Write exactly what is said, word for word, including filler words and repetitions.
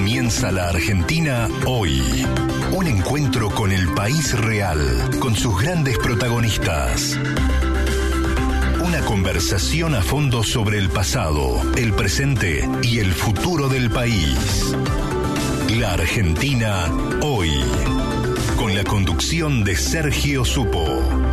Comienza La Argentina hoy. Un encuentro con el país real, con sus grandes protagonistas. Una conversación a fondo sobre el pasado, el presente y el futuro del país. La Argentina hoy. Con la conducción de Sergio Supo.